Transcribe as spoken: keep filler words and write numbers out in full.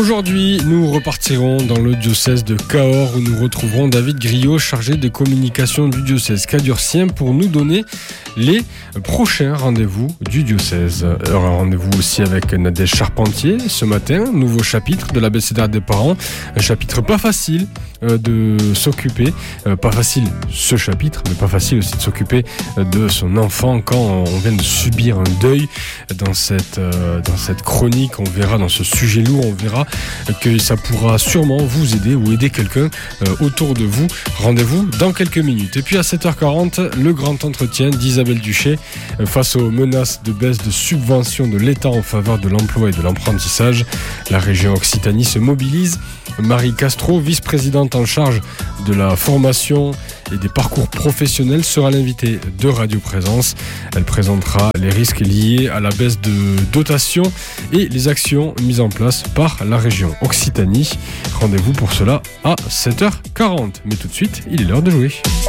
Aujourd'hui, nous repartirons dans le diocèse de Cahors où nous retrouverons David Griot, chargé de communication du diocèse cadurcien, pour nous donner les prochains rendez-vous du diocèse. Un rendez-vous aussi avec Nadège Charpentier ce matin, nouveau chapitre de l'abécédaire des parents, un chapitre pas facile de s'occuper, pas facile ce chapitre, mais pas facile aussi de s'occuper de son enfant quand on vient de subir un deuil. Dans cette, dans cette chronique, on verra, dans ce sujet lourd, on verra que ça pourra sûrement vous aider ou aider quelqu'un autour de vous. Rendez-vous dans quelques minutes. Et puis à sept heures quarante, le grand entretien d'Isabelle Duché face aux menaces de baisse de subventions de l'État en faveur de l'emploi et de l'apprentissage. La région Occitanie se mobilise. Marie Castro, vice-présidente en charge de la formation et des parcours professionnels, sera l'invitée de Radio Présence. Elle présentera les risques liés à la baisse de dotation et les actions mises en place par la région Occitanie. Rendez-vous pour cela à sept heures quarante. Mais tout de suite, il est l'heure de jouer.